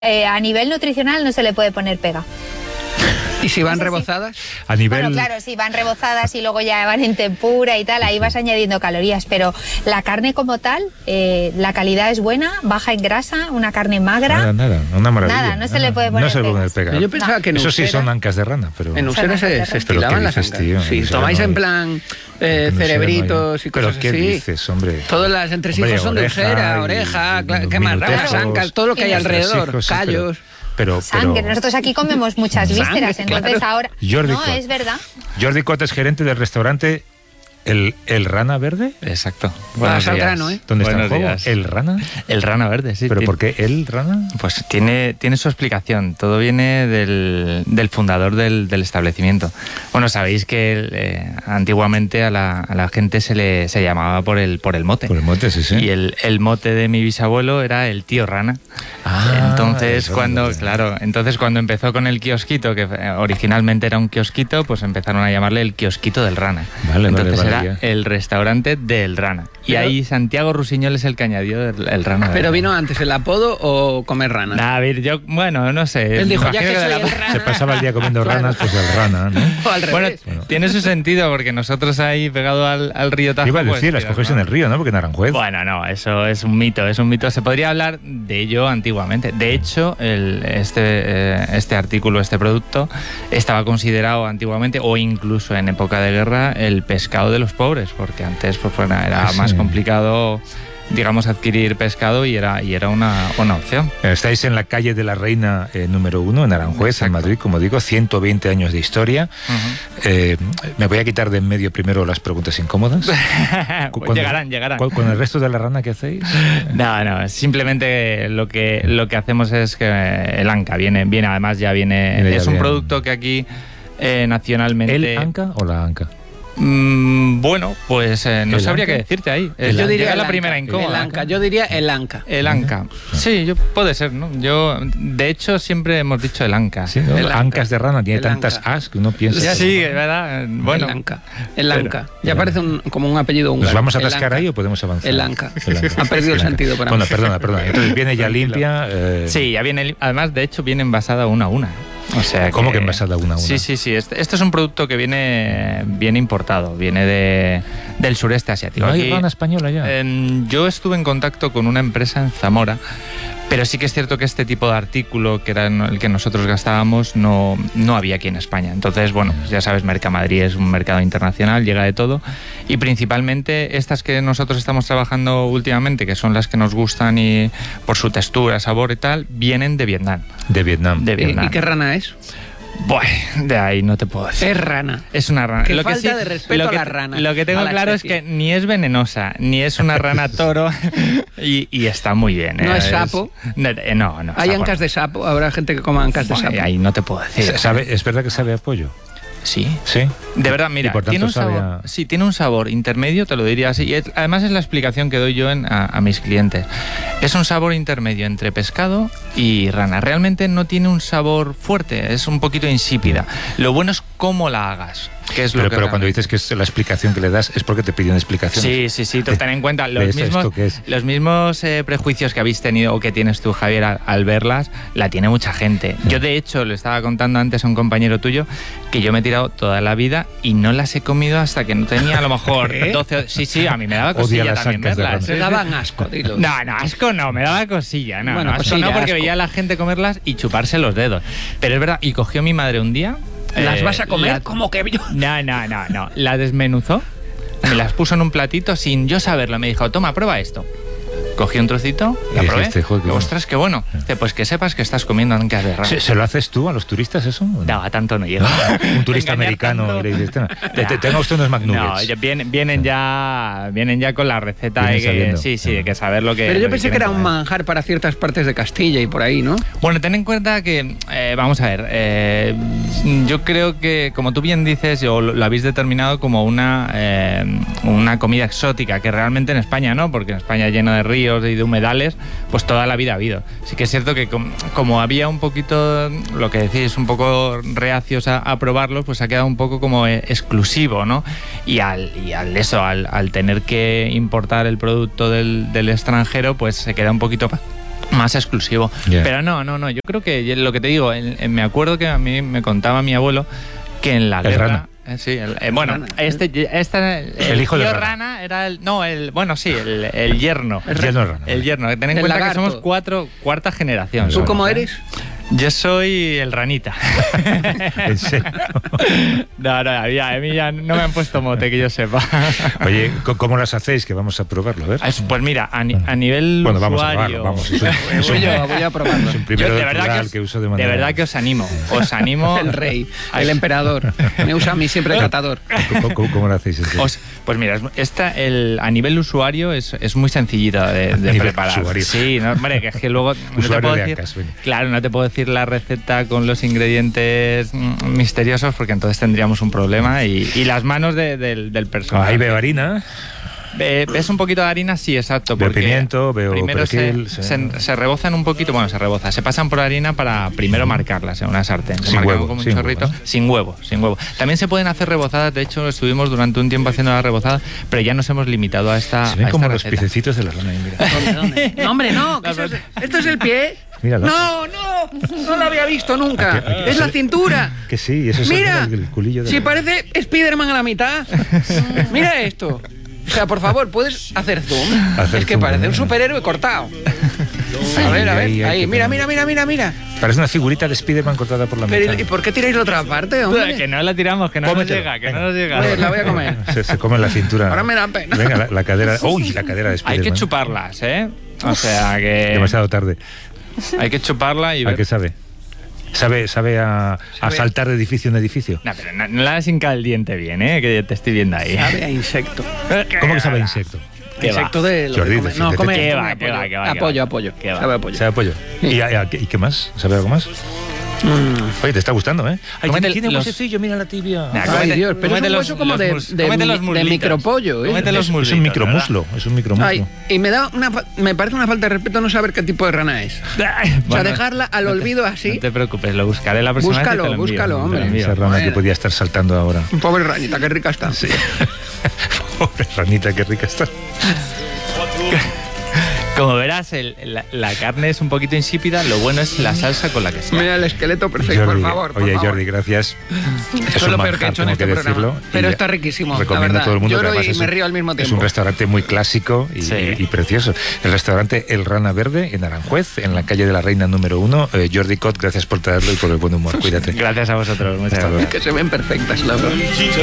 A nivel nutricional no se le puede poner pega. ¿Y si van rebozadas? A nivel... Bueno, claro, si van rebozadas y luego ya van en tempura y tal, ahí vas añadiendo calorías, pero la carne como tal, la calidad es buena, baja en grasa, una carne magra. Nada, una maravilla. Nada, no se le puede poner No se le puede poner pega. Yo pensaba que en Eso sí Usera, son ancas de rana, pero... En Usera se estilaban las ancas. Si tomáis en plan cerebritos y cosas así... ¿Pero qué dices, hombre? Todos los entresijos son de Usera, oreja, ¿qué más? Las ancas, todo lo que hay alrededor, callos... Sangre, nosotros aquí comemos muchas vísceras, entonces claro. Ahora... Jordi no, Cot. es verdad. Jordi Cot es gerente del restaurante El Rana Verde. Exacto. Buenos días. Grano, ¿eh? ¿Dónde está el juego? Días. ¿El Rana? El Rana Verde, sí. ¿Pero por qué el Rana? Pues tiene su explicación. Todo viene del fundador del establecimiento. Bueno, sabéis que antiguamente a la gente se llamaba por el mote. Por el mote, sí. Y el mote de mi bisabuelo era el tío Rana. Entonces cuando empezó con el kiosquito, que originalmente era un kiosquito, pues empezaron a llamarle el kiosquito del Rana. Entonces era el restaurante del Rana. Y ahí Santiago Rusiñol es el que añadió el Rana. ¿Pero vino antes el apodo o comer rana? A ver, no sé. Él dijo, ya que soy el rana... Se pasaba el día comiendo ranas, pues el Rana, ¿no? O al revés. Bueno, tiene su sentido, porque nosotros ahí pegado al río Tajo... Iba a decir, las cogéis en el río, ¿no? Porque en Aranjuez... Bueno, no, eso es un mito. Se podría hablar de ello antiguamente. De hecho, este artículo, este producto, estaba considerado antiguamente, o incluso en época de guerra, el pescado de los pobres, porque antes pues, era más complicado, digamos, adquirir pescado y era una opción. Estáis en la calle de la Reina número 1, en Aranjuez, Exacto. en Madrid, como digo, 120 años de historia. Me voy a quitar de en medio primero las preguntas incómodas. Llegarán. ¿Con el resto de la rana qué hacéis? No, simplemente lo que hacemos es que el anca viene además ya viene es un producto que aquí nacionalmente... ¿El anca o la anca? Bueno, pues no sabría qué decirte ahí. Yo diría la primera incómoda. Yo diría el anca. El anca. Sí, puede ser, ¿no? De hecho, siempre hemos dicho el anca. Sí, ¿no? Ancas de rana, tiene tantas as que uno piensa... Ya sí, es verdad. Bueno. El anca. Ya parece como un apellido húngaro. ¿Nos vamos a atascar ahí o podemos avanzar? El anca. Ha perdido el sentido para mí. Bueno, perdona. Entonces viene ya limpia... Sí, ya viene... Además, de hecho, viene envasada una a una. O sea, ¿cómo que envasada una a una? Sí. Este es un producto que viene importado, viene del sureste asiático. ¿No hay rana española ya? Yo estuve en contacto con una empresa en Zamora, pero sí que es cierto que este tipo de artículo, que era el que nosotros gastábamos, no había aquí en España. Entonces, bueno, pues ya sabes, Mercamadrid es un mercado internacional, llega de todo, y principalmente estas que nosotros estamos trabajando últimamente, que son las que nos gustan y por su textura, sabor y tal, vienen de Vietnam. De Vietnam. ¿Y qué rana es? Bueno, de ahí no te puedo decir. Es rana. Es una rana. Qué falta de respeto a la rana. Lo que tengo claro es que ni es venenosa, ni es una rana toro, y está muy bien. ¿No es sapo? No. ¿Hay ancas de sapo? ¿Habrá gente que coma ancas de sapo? Ahí no te puedo decir. ¿Es verdad que sabe a pollo? Sí. ¿Sí? De verdad, mira, tiene un sabor, tiene un sabor intermedio, te lo diría así, y además es la explicación que doy yo a mis clientes. Es un sabor intermedio entre pescado y rana. Realmente no tiene un sabor fuerte, es un poquito insípida. Lo bueno es cómo la hagas. Pero cuando dices que es la explicación que le das, es porque te piden explicaciones. Sí, ten en cuenta los mismos prejuicios que habéis tenido o que tienes tú, Javier, al verlas, la tiene mucha gente. Yo, de hecho, le estaba contando antes a un compañero tuyo que yo me he tirado toda la vida y no las he comido hasta que no tenía a lo mejor 12... Sí, a mí me daba cosilla también verlas. Me daban asco, dilo. No, asco no, me daba cosilla. No, bueno, asco no, porque veía a la gente comerlas y chuparse los dedos. Pero es verdad, y cogió mi madre un día... ¿Las vas a comer? ¿Cómo que yo? No. La desmenuzó, me las puso en un platito sin yo saberlo. Me dijo, toma, prueba esto. Cogí un trocito, la probé. Ostras, qué bueno. Pues que sepas que estás comiendo ancas de rana. ¿Se lo haces tú a los turistas eso? No, a tanto no llega. Un turista americano y le dices, tenga usted unos McNuggets. No, vienen ya con la receta de que saber lo que... Pero yo pensé que era un manjar para ciertas partes de Castilla y por ahí, ¿no? Bueno, ten en cuenta que, vamos a ver, yo creo que, como tú bien dices, o lo habéis determinado como una comida exótica, que realmente en España no, porque en España lleno de ríos y de humedales, pues toda la vida ha habido. Sí que es cierto que como había un poquito, lo que decís, un poco reacios a probarlo, pues ha quedado un poco como exclusivo, ¿no? Y al tener que importar el producto del extranjero, pues se queda un poquito más exclusivo. Yeah. Pero no, yo creo que lo que te digo, me acuerdo que a mí me contaba mi abuelo que en la guerra... Rana. Sí, el hijo de tío Rana. Rana era el yerno. El yerno Rana. El yerno. Ten en El cuenta lagarto. que somos cuarta generación. ¿Tú somos, cómo ¿eh? eres? Yo soy el ranita. ¿En serio? No, a mí ya no me han puesto mote, que yo sepa. Oye, ¿cómo las hacéis? Que vamos a probarlo, a ver. Pues mira, a nivel Bueno, vamos a usuario... probarlo, vamos. Voy a probarlo. Es un primero Yo de de verdad plural que que uso de de manera... verdad que os animo. El rey, el emperador. Me usa a mí siempre catador. ¿Cómo lo hacéis? Pues mira, a nivel usuario es muy sencillita de nivel preparar. usuario. Sí, no, hombre, que es que luego no te Usuario puedo de decir, Ancas, venga. claro, no te puedo decir la receta con los ingredientes misteriosos porque entonces tendríamos un problema y las manos del personal. Ahí veo harina. ¿Ves un poquito de harina? Sí, exacto. Veo porque pimiento, veo primero perejil, se rebozan un poquito, se pasan por harina para primero marcarlas en una sartén. Se Sin marcan huevo, como un sin chorrito. huevo, ¿no? Sin huevo. También se pueden hacer rebozadas, de hecho estuvimos durante un tiempo haciendo la rebozada, pero ya nos hemos limitado a esta Se ven a como esta los receta. piececitos de la rana. Mira. ¿Dónde? No, hombre, no. ¿Esto es el pie? Míralo. No lo había visto nunca. Aquí- Es la cintura. Que sí, eso es Mira, el culillo de si la... parece Spiderman a la mitad. Mira esto. O sea, por favor, ¿puedes hacer zoom? Hacer Es que zoom, parece ¿no? un superhéroe cortado. A ver, ahí. Mira. Parece una figurita de Spiderman cortada por la mitad. Pero, ¿y por qué tiráis la otra parte, hombre? Que no la tiramos, que no nos Cómetelo, llega, que venga. no nos llega. Pues la voy a comer. Se come en la cintura. Ahora me da pena. Venga, la cadera... ¡Uy! La cadera de Hay Spiderman. que chuparlas, ¿eh? O sea que Demasiado tarde. hay que chuparla y ¿A ver. qué sabe? ¿Sabe a saltar de edificio en edificio? No, pero no la desincal bien, ¿eh? Que te estoy viendo ahí. Sabe a insecto. ¿Cómo que sabe a insecto? ¿Qué va? Insecto de lo Jordi, que come. No, defiéndete. come. ¿Qué come va, qué va, qué va, Apoyo. qué va? Sabe a pollo. ¿Sabe a pollo? ¿Y qué más? ¿Sabe algo más? Oye, te está gustando, ¿eh? Ay, Cómete tiene los- huesecillo, mira la tibia. Nah, Ay, cómete- Dios, pero es cómete un los- hueso como los de mus- cómete los muslitos. micropollo, ¿eh? Cómete los Es un muslitos, micromuslo, es un micromuslo. Ay, y me parece una falta de respeto no saber qué tipo de rana es. ¿verdad? O sea, Bueno, dejarla al olvido así. No te preocupes, lo buscaré la próxima vez. y te lo envío, Búscalo, te lo hombre. envío. Esa rana Bueno. que podía estar saltando ahora. Pobre ranita, qué rica está. Sí. Pobre ranita, qué rica está. Como verás, la carne es un poquito insípida, lo bueno es la salsa con la que se Mira el esqueleto perfecto, Jordi, por favor. por oye, favor. Jordi, gracias. Esto es lo peor que he hecho en este programa. Pero está riquísimo, la Recomiendo verdad. a todo el mundo. Lloro que además y me río al mismo Es tiempo. un restaurante muy clásico Sí. y precioso. El restaurante El Rana Verde en Aranjuez, en la calle de la Reina número 1. Jordi Cot, gracias por traerlo y por el buen humor. Cuídate. Gracias a vosotros, muchas Hasta luego. gracias. Que se ven perfectas, la verdad.